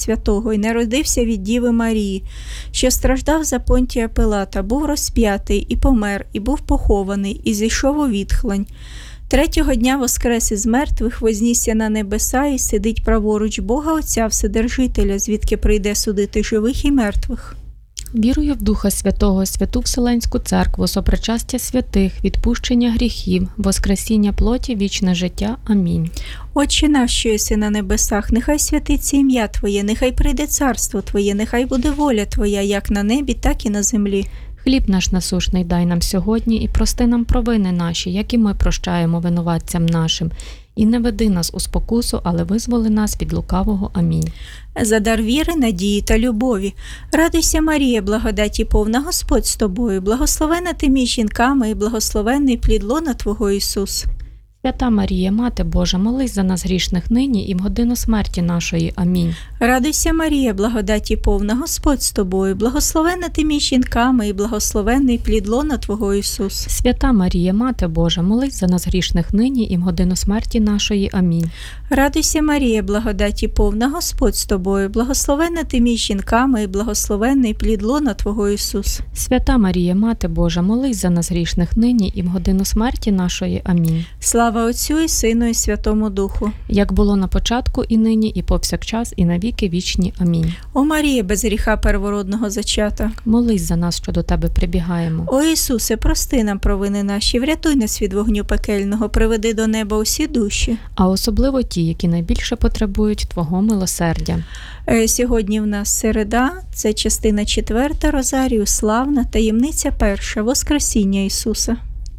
Святого і народився від Діви Марії, що страждав за Понтія Пилата, був розп'ятий і помер, і був похований, і зійшов у відхлань. Третього дня воскрес із мертвих, вознісся на небеса і сидить праворуч Бога Отця Вседержителя, звідки прийде судити живих і мертвих. Вірую в Духа Святого, Святу Вселенську Церкву, сопричастя святих, відпущення гріхів, воскресіння плоті, вічне життя. Амінь. Отче наш, що єси на небесах, нехай святиться ім'я Твоє, нехай прийде царство Твоє, нехай буде воля Твоя, як на небі, так і на землі. Хліб наш насущний дай нам сьогодні, і прости нам провини наші, як і ми прощаємо винуватцям нашим. І не веди нас у спокусу, але визволи нас від лукавого. Амінь. За дар віри, надії та любові. Радуйся, Марія, благодаті повна, Господь з тобою, благословена ти між жінками і благословенний плід лона Твого, Ісус. Свята Марія, Мати Божа, молись за нас грішних нині і в годину смерті нашої. Амінь. Радуйся, Марія, благодаті повна, Господь з тобою, благословена ти між жінками і благословенний плід лона Твого, Ісус. Свята Марія, Мати Божа, молись за нас грішних нині і в годину смерті нашої. Амінь. Радуйся, Марія, благодаті повна, Господь з тобою, благословена ти між жінками і благословенний плід лона Твого, Ісус. Свята Марія, Мати Божа, молись за нас грішних нині і в годину смерті нашої. Амінь. Слава Отцю і Сину і Святому Духу. Як було на початку, і нині, і повсякчас, і навіки вічні. Амінь. О Марія, без гріха первородного зачата. Молись за нас, що до Тебе прибігаємо. О Ісусе, прости нам провини наші, врятуй нас від вогню пекельного, приведи до неба усі душі. А особливо ті, які найбільше потребують Твого милосердя. Сьогодні в нас середа, це частина 4 Розарію, славна, таємниця 1, Воскресіння Ісуса.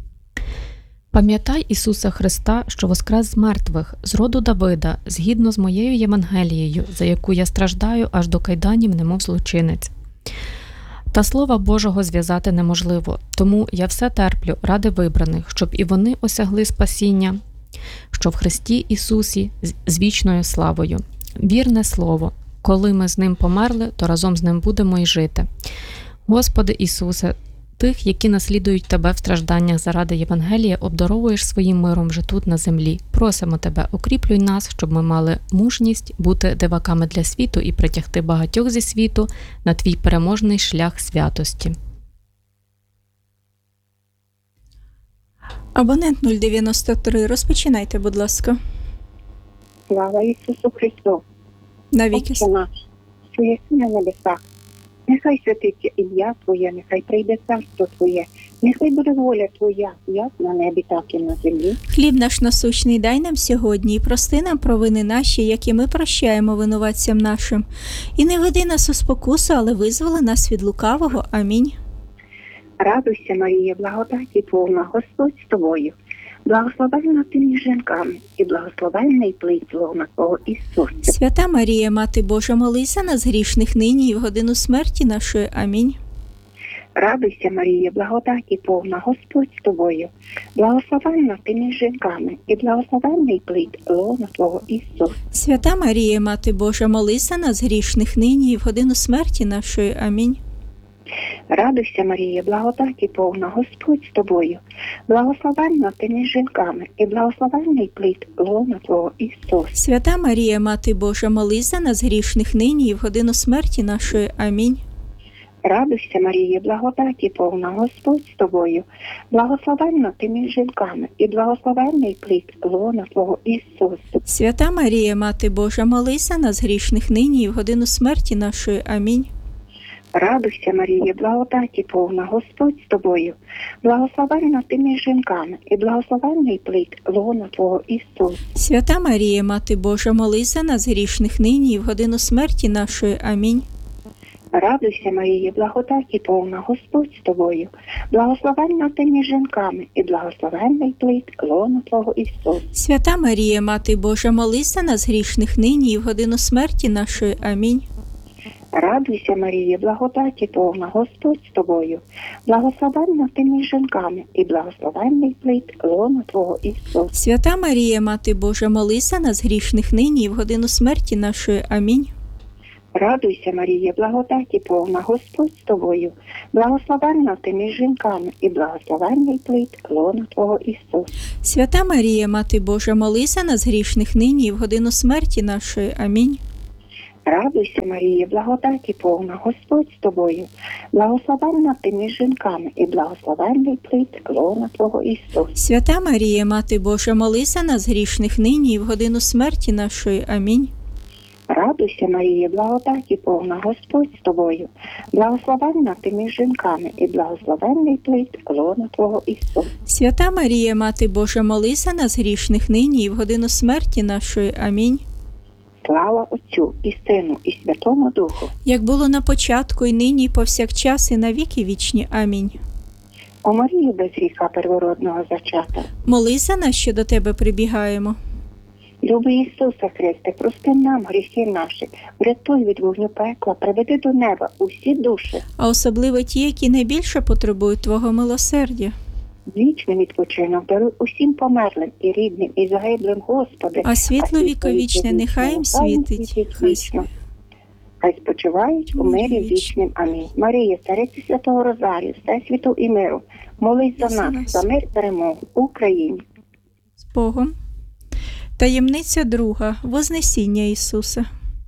Пам'ятай Ісуса Христа, що воскрес з мертвих, з роду Давида, згідно з моєю Євангелією, за яку я страждаю аж до кайданів, немов злочинець. Та Слова Божого зв'язати неможливо, тому я все терплю ради вибраних, щоб і вони осягли спасіння, що в Христі Ісусі з вічною славою. Вірне слово, коли ми з Ним померли, то разом з Ним будемо й жити. Господи Ісусе, тих, які наслідують Тебе в стражданнях заради Євангелія, обдаровуєш своїм миром вже тут на землі. Просимо Тебе, укріплюй нас, щоб ми мали мужність бути диваками для світу і притягти багатьох зі світу на Твій переможний шлях святості. Абонент 093, розпочинайте, будь ласка. Слава Ісусу Христу! Навіки. Отче наш, що єси на небесах, нехай святиться ім'я Твоє, нехай прийде царство Твоє, нехай буде воля Твоя, як на небі, так і на землі. Хліб наш насущний дай нам сьогодні, і прости нам провини наші, як і ми прощаємо винуватцям нашим. І не веди нас у спокусу, але визволи нас від лукавого. Амінь. Радуйся, Марія, благодаті повна, Господь з тобою, благословенна ти між жінками, і благословенний плід лона Твого, Ісус. Свята Марія, Мати Божа, молись за нас грішних нині і в годину смерті нашої. Амінь. Радуйся, Марія, благодаті повна, Господь з тобою, благословенна ти між жінками, і благословенний плід лона Твого, Ісус. Свята Марія, Мати Божа, молись за нас грішних нині і в годину смерті нашої. Амінь. Радуйся, Марія, благодаті повна, Господь з тобою, благословенна ти між жінками, і благословенний плід лона Твого, Ісус. Свята Марія, Мати Божа, молись за нас грішних нині і в годину смерті нашої. Амінь. Радуйся, Марія, благодаті повна, Господь з тобою, благословенна ти між жінками, і благословенний плід лона Твого, Ісус. Свята Марія, Мати Божа, молись за нас грішних нині і в годину смерті нашої. Амінь. Радуйся, Марія, благодаті повна, Господь з тобою, благословенна ти між жінками, і благословенний плід лона Твого, Ісус. Свята Марія, Мати Божа, молись за нас грішних нині і в годину смерті нашої. Амінь. Радуйся, Марія, благодаті повна, Господь з тобою, благословенна ти між жінками, і благословенний плід лона Твого, Ісус. Свята Марія, Мати Божа, молись за нас грішних нині і в годину смерті нашої. Амінь. Радуйся, Марія, благодаті повна, Господь з тобою, благословенна ти між жінками, і благословенний плід лона Твого, Ісус. Свята Марія, Мати Божа, молись за нас грішних нині і в годину смерті нашої. Амінь. Радуйся, Марія, благодаті повна, Господь з тобою, благословенна ти між жінками, і благословенний плід лона Твого, Ісус. Свята Марія, Мати Божа, молись за нас грішних нині і в годину смерті нашої. Амінь. Радуйся, Марія, благодаті повна, Господь з тобою, благословенна ти між жінками, і благословенний плід лона Твого Ісус. Свята Марія, Мати Божа, молись за нас грішних нині і в годину смерті нашої. Амінь. Радуйся, Марія, благодаті повна, Господь з тобою, благословенна ти між жінками, і благословенний плід лона Твого Ісус. Свята Марія, Мати Божа, молись за нас грішних нині і в годину смерті нашої. Амінь. Слава Отцю і Сину, і Святому Духу. Як було на початку, і нині, і повсякчас, і на віки вічні. Амінь. О Марію без гріха первородного зачата, Молись за нас, що до Тебе прибігаємо. люби Ісуса Христе, прости нам гріхи наші, врятуй від вогню пекла, приведи до неба усі душі, А особливо ті, які найбільше потребують Твого милосердя. вічний відпочинок даруй усім померлим і рідним, і загиблим, Господи. А світло віковічне нехай їм світить. Вічно. Хай спочивають у мирі вічним. Амінь. Марія, цариці Святого Розарію, Всесвіту і миру, молись за нас, за мир, перемогу в Україні. З Богом. Таємниця друга. Вознесіння Ісуса.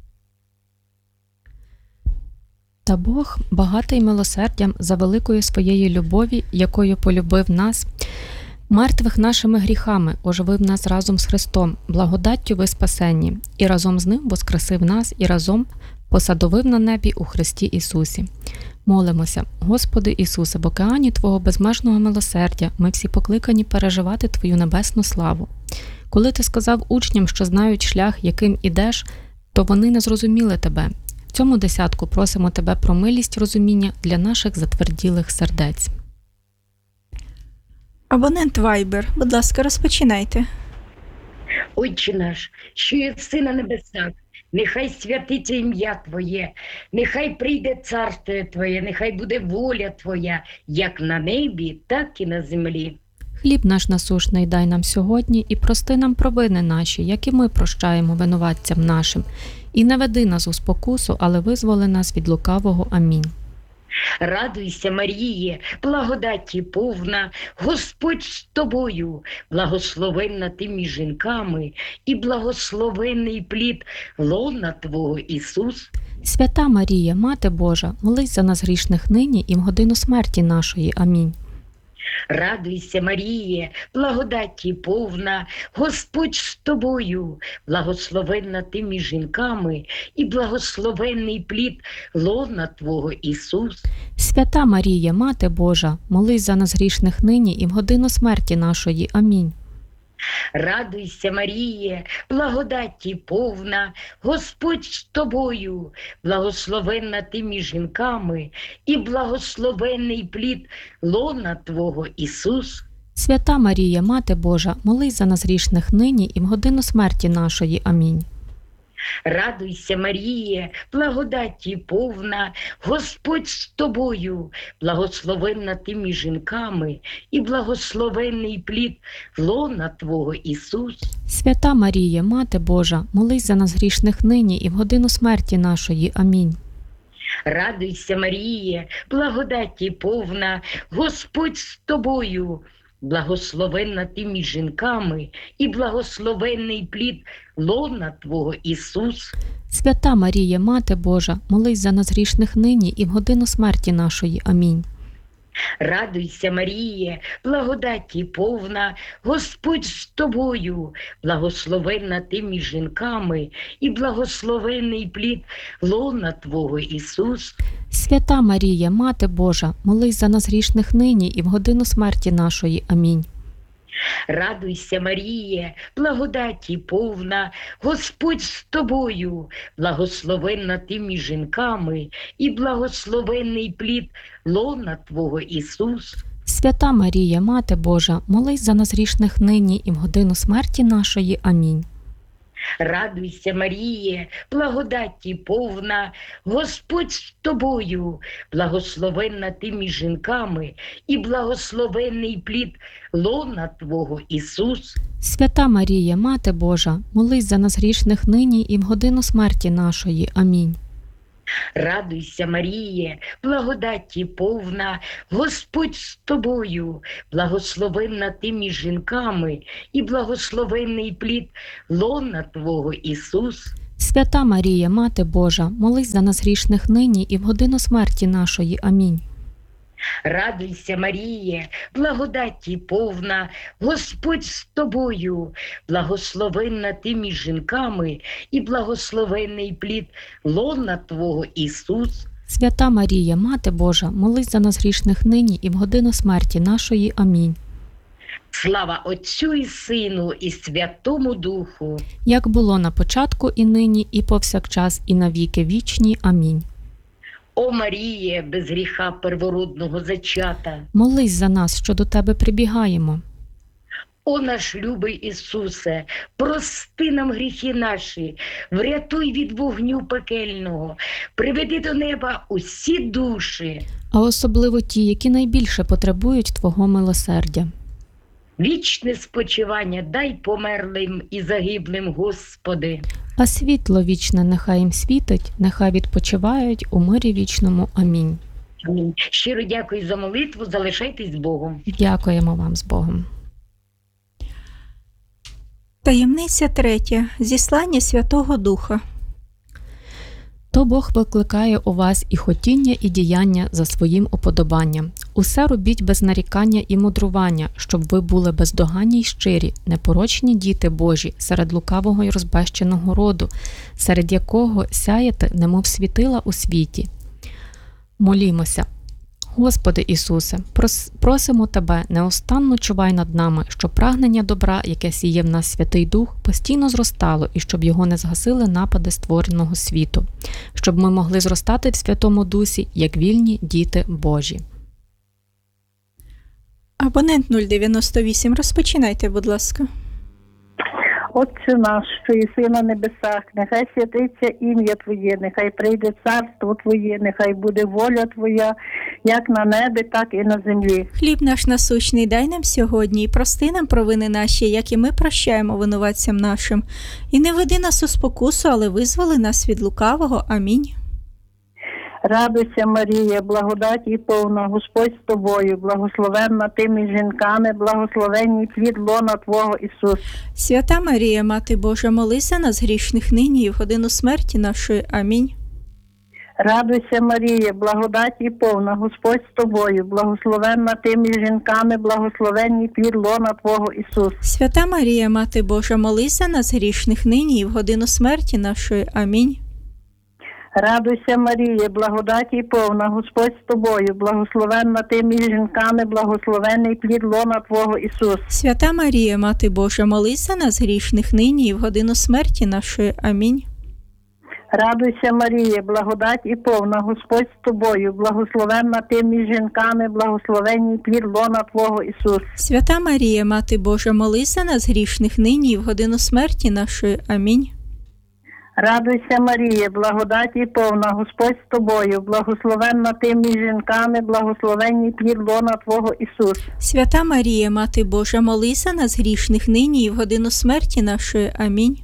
Та Бог, багатий милосердям за великою своєю любові, якою полюбив нас, мертвих нашими гріхами, оживив нас разом з Христом, благодаттю ви спасенні, і разом з Ним воскресив нас, і разом посадовив на небі у Христі Ісусі. Молимося, Господи Ісусе, в океані Твого безмежного милосердя ми всі покликані переживати Твою небесну славу. Коли Ти сказав учням, що знають шлях, яким ідеш, то вони не зрозуміли Тебе. В цьому десятку просимо Тебе про милість розуміння для наших затверділих сердець. Абонент Viber. Будь ласка, розпочинайте. Отче наш, що єси на небесах, нехай святиться ім'я Твоє, нехай прийде царство Твоє, нехай буде воля Твоя, як на небі, так і на землі. Хліб наш насушний дай нам сьогодні, і прости нам провини наші, як і ми прощаємо винуватцям нашим. І не веди нас у спокусу, але визволи нас від лукавого. Амінь. Радуйся, Маріє, благодаті повна, Господь з тобою, благословенна ти між жінками, і благословенний плід лона Твого Ісус. Свята Марія, Мати Божа, молись за нас грішних нині і в годину смерті нашої. Амінь. Радуйся, Маріє, благодаті повна, Господь з тобою, благословенна ти між жінками, і благословенний плід лона Твого Ісус. Свята Марія, Мати Божа, молись за нас грішних нині і в годину смерті нашої. Амінь. Радуйся, Маріє, благодаті повна, Господь з тобою, благословенна ти між жінками, і благословенний плід лона Твого Ісус. Свята Марія, Мати Божа, молись за нас грішних нині і в годину смерті нашої. Амінь. Радуйся, Маріє, благодаті повна, Господь з тобою, благословенна ти між жінками, і благословенний плід лона Твого Ісус. Свята Марія, Мати Божа, молись за нас грішних нині і в годину смерті нашої. Амінь. Радуйся, Маріє, благодаті повна, Господь з тобою, благословенна ти між жінками, і благословенний плід лона Твого Ісус. Свята Марія, Мати Божа, молись за нас грішних нині і в годину смерті нашої. Амінь. Радуйся, Маріє, благодаті повна, Господь з тобою, благословенна ти між жінками, і благословенний плід лона Твого Ісус. Свята Марія, Мати Божа, молись за нас грішних нині і в годину смерті нашої. Амінь. Радуйся, Маріє, благодаті повна, Господь з тобою, благословенна ти між жінками, і благословенний плід лона Твого Ісус. Свята Марія, Мати Божа, молись за нас грішних нині і в годину смерті нашої. Амінь. Радуйся, Маріє, благодаті повна, Господь з тобою, благословенна ти між жінками, і благословенний плід лона Твого Ісус. Свята Марія, Мати Божа, молись за нас грішних нині і в годину смерті нашої. Амінь. Радуйся, Маріє, благодаті повна, Господь з тобою, благословенна ти між жінками, і благословенний плід лона Твого Ісус. Свята Марія, Мати Божа, молись за нас грішних нині і в годину смерті нашої. Амінь. Радуйся, Маріє, благодаті повна, Господь з тобою, благословенна ти між жінками, і благословенний плід лона Твого, Ісус. Свята Марія, Мати Божа, молись за нас грішних нині і в годину смерті нашої. Амінь. Слава Отцю і Сину, і Святому Духу. Як було на початку, і нині, і повсякчас, і навіки вічні. Амінь. О Маріє, без гріха первородного зачата, Молись за нас, що до Тебе прибігаємо. о наш любий Ісусе, прости нам гріхи наші, врятуй від вогню пекельного, приведи до неба усі душі. А особливо ті, які найбільше потребують Твого милосердя. Вічне спочивання дай померлим і загиблим, Господи. А світло вічне нехай їм світить, нехай відпочивають у мирі вічному. Амінь. Амінь. Щиро дякую за молитву, залишайтесь з Богом. Дякуємо вам з Богом. Таємниця 3. Зіслання Святого Духа. То Бог викликає у вас і хотіння, і діяння за своїм уподобанням. Усе робіть без нарікання і мудрування, щоб ви були бездоганні й щирі, непорочні діти Божі, серед лукавого й розбещеного роду, серед якого сяєте, немов світила у світі. Молімося. Господи Ісусе, просимо Тебе, неустанно чувай над нами, щоб прагнення добра, яке сіє в нас Святий Дух, постійно зростало і щоб його не згасили напади створеного світу, щоб ми могли зростати в Святому Дусі, як вільні діти Божі. Абонент 098. Розпочинайте, будь ласка. Отче наш, що єси на небесах, нехай святиться ім'я Твоє, нехай прийде царство Твоє, нехай буде воля Твоя, як на небі, так і на землі. Хліб наш насущний дай нам сьогодні, і прости нам провини наші, як і ми прощаємо винуватцям нашим. І не веди нас у спокусу, але визволи нас від лукавого. Амінь. Радуйся, Марія, благодаті повна, Господь з тобою, благословенна ти між жінками, благословенний плід лона Твого, Ісус. Свята Марія, Мати Божа, молись за нас грішних нині і в годину смерті нашої. Амінь. Радуйся, Марія, благодаті повна, Господь з тобою, благословенна ти між жінками, благословенний плід лона Твого, Ісус. Свята Марія, Мати Божа, молись за нас грішних нині і в годину смерті нашої. Амінь. Радуйся, Марія, благодаті повна, Господь з тобою, благословенна ти між жінками, благословенний плід лона Твого, Ісус. Свята Марія, Мати Божа, молись за нас грішних нині і в годину смерті нашої. Амінь. Радуйся, Марія, благодаті повна, Господь з тобою, благословенна ти між жінками, благословенний плід лона Твого, Ісус. Свята Марія, Мати Божа, молись за нас грішних нині і в годину смерті нашої. Амінь. Радуйся, Марія, благодаті повна, Господь з тобою, благословенна ти між жінками, благословенний плід лона Твого, Ісус. Свята Марія, Мати Божа, молись за нас грішних нині і в годину смерті нашої. Амінь.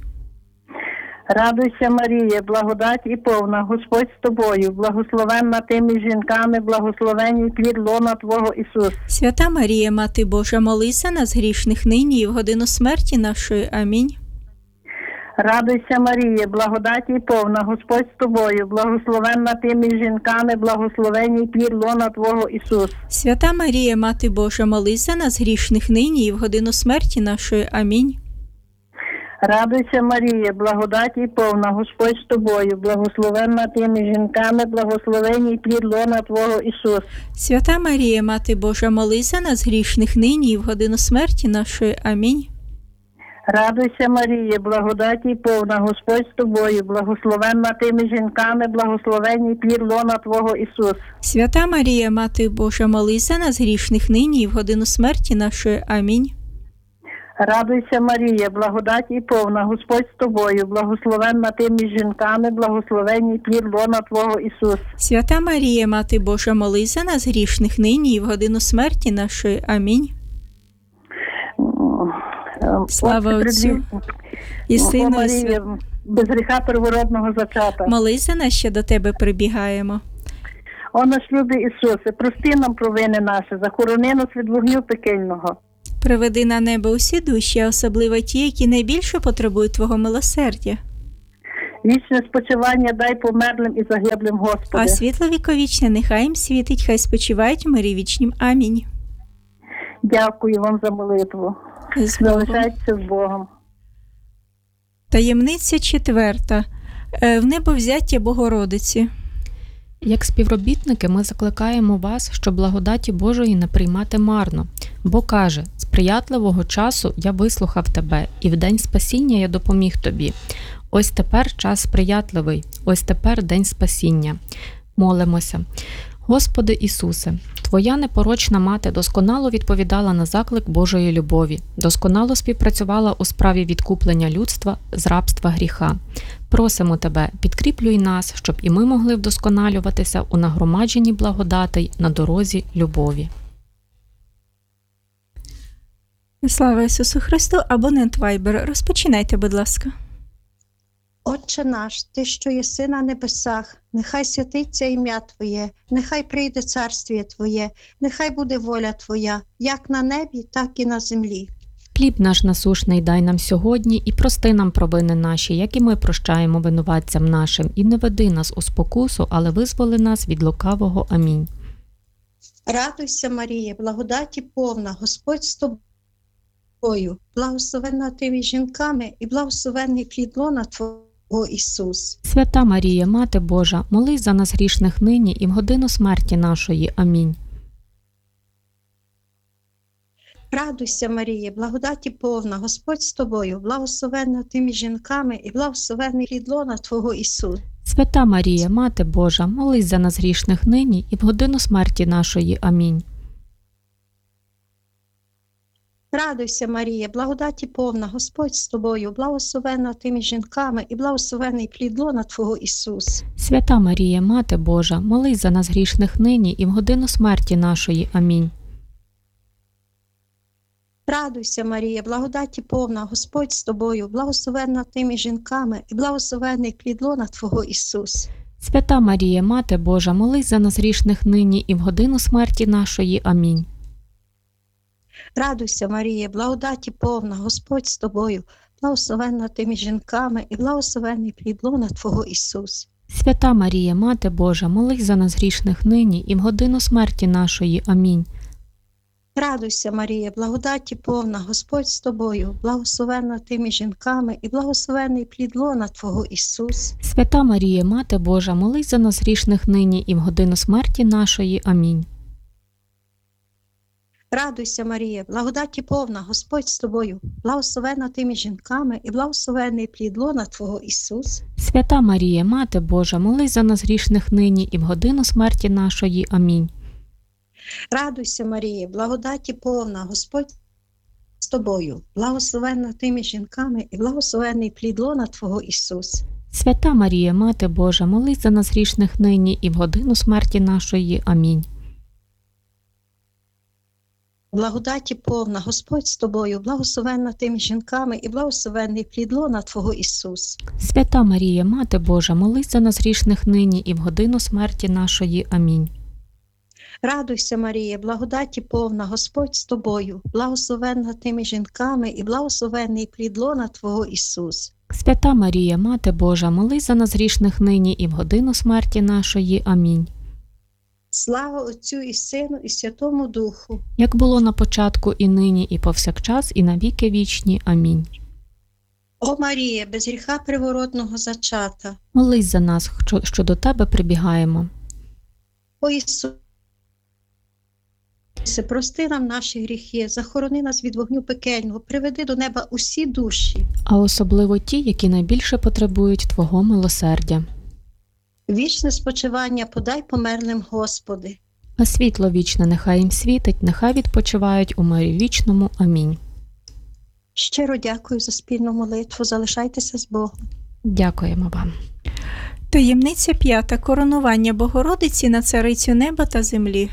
Радуйся, Марія, благодаті повна, Господь з тобою, благословенна ти між жінками, благословенний плід лона Твого, Ісус. Свята Марія, Мати Божа, молись за нас грішних нині і в годину смерті нашої. Амінь. Радуйся, Марія, благодаті повна, Господь з тобою, благословенна ти між жінками, благословенний плід лона Твого, Ісус. Свята Марія, Мати Божа, молись за нас грішних нині і в годину смерті нашої. Амінь. Радуйся, Марія, благодаті повна, Господь з тобою, благословенна ти між жінками, благословенний плід лона Твого, Ісус. Свята Марія, Мати Божа, молись за нас грішних нині і в годину смерті нашої. Амінь. Радуйся, Марія, благодаті повна, Господь з тобою, благословенна ти між жінками, благословенний плід лона Твого, Ісус. Свята Марія, Мати Божа, молись за нас грішних нині і в годину смерті нашої. Амінь. Радуйся, Марія, благодаті повна, Господь з тобою, благословенна ти між жінками, благословенний плід лона Твого, Ісус. Свята Марія, Мати Божа, молись за нас грішних нині і в годину смерті нашої. Амінь. Слава Отцю і Сину і Святому. Без гріха первородного зачата. Молись за нас, що до Тебе прибігаємо. О наш любий Ісусе, прости нам провини наші, захорони нас від вогню пекельного. Приведи на небо усі душі, а особливо ті, які найбільше потребують Твого милосердя. Вічне спочивання дай померлим і загиблим, Господи. А світло віковічне нехай їм світить, хай спочивають у мирі вічнім. Амінь. Дякую вам за молитву. З Богом. Залишайтеся з Богом. Таємниця 4. В небовзяття Богородиці. Як співробітники ми закликаємо вас, щоб благодаті Божої не приймати марно, бо каже: «Сприятливого часу я вислухав тебе, і в день спасіння я допоміг тобі». Ось тепер час сприятливий, ось тепер день спасіння. Молимося. Господи Ісусе, Твоя непорочна мати досконало відповідала на заклик Божої любові, досконало співпрацювала у справі відкуплення людства з рабства гріха. Просимо Тебе, підкріплюй нас, щоб і ми могли вдосконалюватися у нагромадженні благодатей на дорозі любові. Слава Ісусу Христу! Абонент Viber. Розпочинайте, будь ласка. Отче наш, Ти, що єси на небесах, нехай святиться ім'я Твоє, нехай прийде царствіє Твоє, нехай буде воля Твоя, як на небі, так і на землі. Хліб наш насушний дай нам сьогодні, і прости нам провини наші, як і ми прощаємо винуватцям нашим, і не веди нас у спокусу, але визволи нас від лукавого. Амінь. Радуйся, Марія, благодаті повна, Господь з тобою, благословенна ти між жінками, і благословенний плід лона Твого, Ісус. Свята Марія, Мати Божа, молись за нас грішних нині і в годину смерті нашої. Амінь. Радуйся, Марія, благодаті повна, Господь з тобою, благословенна ти між жінками, і благословенний плід лона Твого, Ісус. Свята Марія, Мати Божа, молись за нас грішних нині і в годину смерті нашої. Амінь. Радуйся, Марія, благодаті повна, Господь з тобою, благословенна ти між жінками, і благословений плід лона Твого, Ісус. Свята Марія, Мати Божа, молись за нас грішних нині і в годину смерті нашої. Амінь. Радуйся, Марія, благодаті повна, Господь з тобою, благословенна ти між жінками, і благословений плід лона Твого, Ісус. Свята Марія, Мати Божа, молись за нас грішних нині і в годину смерті нашої. Амінь. Радуйся, Марія, благодаті повна, Господь з тобою, благословенна ти між жінками, і благословений плід лона Твого, Ісус. Свята Марія, Мати Божа, молись за нас грішних нині і в годину смерті нашої. Амінь. Радуйся, Марія, благодаті повна, Господь з тобою, благословенна ти між жінками, і благословений плід лона Твого, Ісус. Свята Марія, Мати Божа, молись за нас грішних нині і в годину смерті нашої. Амінь. Радуйся, Марія, благодаті повна, Господь з тобою, благословенна ти між жінками, і благословений плід лона Твого, Ісус. Свята Марія, Мати Божа, молись за нас грішних нині і в годину смерті нашої. Амінь. Радуйся, Марія, благодаті повна, Господь з тобою, благословенна ти між жінками, і благословений плід лона Твого, Ісус. Свята Марія, Мати Божа, молись за нас грішних нині і в годину смерті нашої. Амінь. Благодаті повна, Господь з тобою, благословенна ти між жінками, і благословений плід лона Твого, Ісус. Свята Марія, Мати Божа, молись за нас грішних нині і в годину смерті нашої. Амінь. Радуйся, Марія, благодаті повна, Господь з тобою, благословенна ти між жінками, і благословений плід лона Твого, Ісус. Свята Марія, Мати Божа, молись за нас грішних нині і в годину смерті нашої. Амінь. Слава Отцю і Сину, і Святому Духу. Як було на початку, і нині, і повсякчас, і на віки вічні. Амінь. О Марія, без гріха приворотного зачата. Молись за нас, що до Тебе прибігаємо. О Ісусе, прости нам наші гріхи, захорони нас від вогню пекельного, приведи до неба усі душі. А особливо ті, які найбільше потребують Твого милосердя. Вічне спочивання подай померлим, Господи. А світло вічне нехай їм світить, нехай відпочивають у мирі вічному. Амінь. Щиро дякую за спільну молитву, залишайтеся з Богом. Дякуємо вам. Таємниця 5. Коронування Богородиці на царицю неба та землі.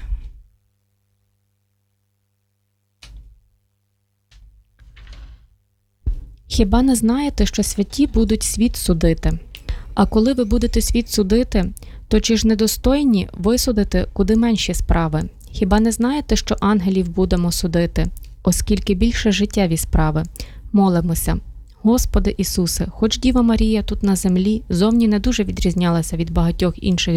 Хіба не знаєте, що святі будуть світ судити? А коли ви будете світ судити, то чи ж недостойні висудити куди менші справи? Хіба не знаєте, що ангелів будемо судити, оскільки більше життєві справи? Молимося. Господи Ісусе, хоч Діва Марія тут на землі зовні не дуже відрізнялася від багатьох інших